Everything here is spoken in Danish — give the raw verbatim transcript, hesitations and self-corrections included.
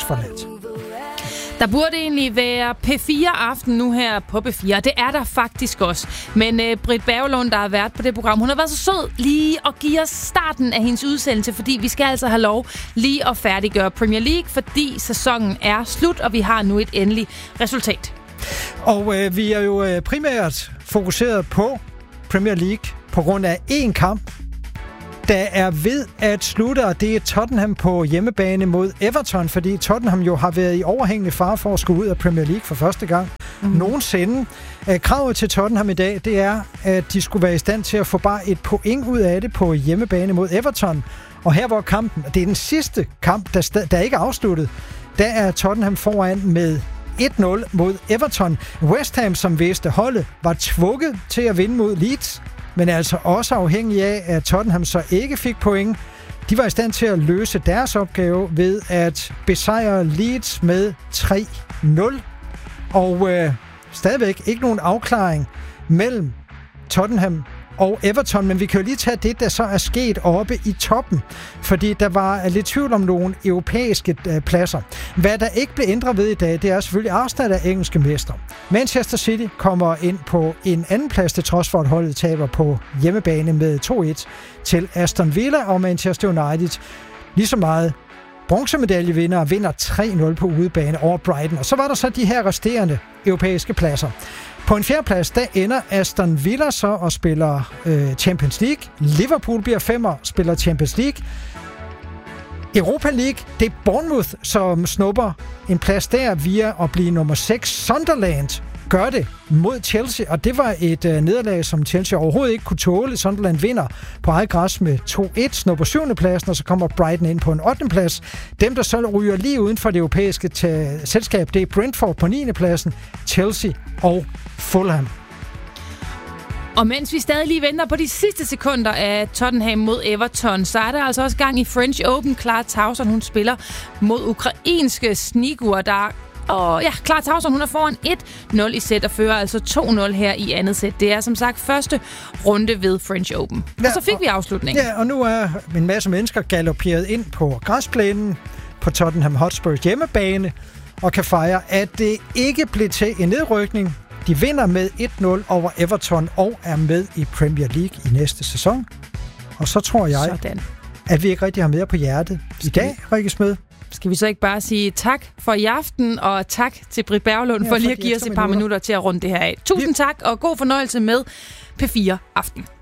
forladt. Der burde egentlig være P fire aften nu her på P fire. Det er der faktisk også. Men uh, Britt Berglund, der har været på det program, hun har været så sød lige at give os starten af hendes udsendelse, fordi vi skal altså have lov lige at færdiggøre Premier League, fordi sæsonen er slut, og vi har nu et endeligt resultat. Og øh, vi er jo øh, primært fokuseret på Premier League på grund af én kamp, der er ved at slutte, og det er Tottenham på hjemmebane mod Everton, fordi Tottenham jo har været i overhængende fare for at skulle ud af Premier League for første gang mm. nogensinde. Kravet til Tottenham i dag, det er, at de skulle være i stand til at få bare et point ud af det på hjemmebane mod Everton. Og her hvor kampen, det er den sidste kamp, der, st- der ikke er afsluttet, der er Tottenham foran med et nul mod Everton. West Ham, som vidste holdet, var tvunget til at vinde mod Leeds, men altså også afhængig af, at Tottenham så ikke fik point. De var i stand til at løse deres opgave ved at besejre Leeds med tre nul. Og øh, stadigvæk ikke nogen afklaring mellem Tottenham og Everton, men vi kan jo lige tage det, der så er sket oppe i toppen, fordi der var lidt tvivl om nogle europæiske uh, pladser. Hvad der ikke blev ændret ved i dag, det er selvfølgelig Arsenal af engelske mester. Manchester City kommer ind på en anden plads, til trods for at holdet taber på hjemmebane med to et til Aston Villa, og Manchester United lige så meget bronzemedaljevinder vinder tre nul på udebane over Brighton. Og så var der så de her resterende europæiske pladser. På en fjerdeplads, der ender Aston Villa så og spiller øh, Champions League. Liverpool bliver femmer, spiller Champions League. Europa League, det er Bournemouth, som snupper en plads der via at blive nummer seks. Sunderland gør det mod Chelsea, og det var et øh, nederlag, som Chelsea overhovedet ikke kunne tåle. Sunderland vinder på eget græs med to et, snupper syvende pladsen, og så kommer Brighton ind på en ottende plads. Dem, der så ryger lige uden for det europæiske t- selskab, det er Brentford på niende pladsen, Chelsea og Fulham. Og mens vi stadig lige venter på de sidste sekunder af Tottenham mod Everton, så er der altså også gang i French Open. Clara Tauson, hun spiller mod ukrainske Snigur, der Og ja, Clara Tauson, hun er foran et nul i sæt og fører altså to nul her i andet sæt. Det er som sagt første runde ved French Open. Ja, og så fik og, vi afslutningen. Ja, og nu er en masse mennesker galopperet ind på græsplænen på Tottenham Hotspurs hjemmebane og kan fejre, at det ikke blev til en nedrykning. De vinder med et nul over Everton og er med i Premier League i næste sæson. Og så tror jeg, Sådan. at vi ikke rigtig har mere på hjertet i dag, Rikke Smed. Skal vi så ikke bare sige tak for i aften, og tak til Britt Berglund ja, for lige at give os et par minutter. minutter til at runde det her af. Tusind tak, og god fornøjelse med P fire Aften.